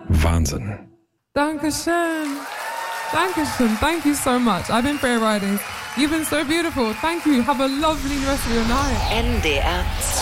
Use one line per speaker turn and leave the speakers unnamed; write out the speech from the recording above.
Wahnsinn.
Dankeschön. Dankeschön. Thank you so much. I've been freeriding. You've been so beautiful. Thank you. Have a lovely rest of your night.
NDR